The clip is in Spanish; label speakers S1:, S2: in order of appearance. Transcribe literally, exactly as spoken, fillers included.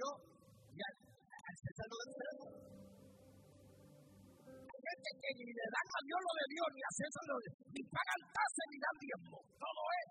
S1: Dios y al, al César lo del César. Hay gente que ni le dan a Dios lo de Dios, ni a César lo de Dios, ni pagan tasas ni dan diezmo. Todo es